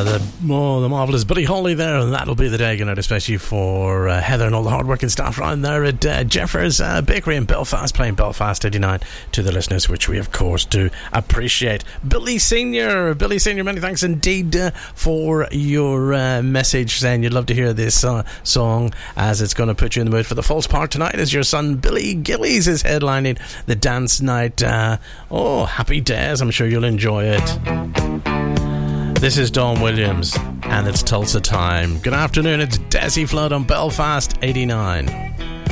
The marvellous Buddy Holly there, and that'll be the day going out, especially for Heather and all the hard-working staff around there at Jeffers Bakery in Belfast, playing Belfast 89 to the listeners, which we of course do appreciate. Billy Senior, many thanks indeed for your message saying you'd love to hear this song, as it's going to put you in the mood for the Falls Park tonight, as your son Billy Gillies is headlining the dance night. Happy days, I'm sure you'll enjoy it. This is Dawn Williams, and it's Tulsa time. Good afternoon, it's Desi Flood on Belfast 89.